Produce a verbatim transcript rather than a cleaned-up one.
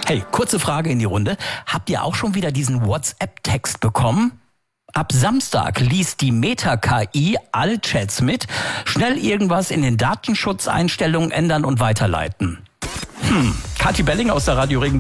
Hey, kurze Frage in die Runde. Habt ihr auch schon wieder diesen WhatsApp-Text bekommen? Ab Samstag liest die Meta-K I alle Chats mit. Schnell irgendwas in den Datenschutzeinstellungen ändern und weiterleiten. Hm, Kathi Belling aus der Radio Regen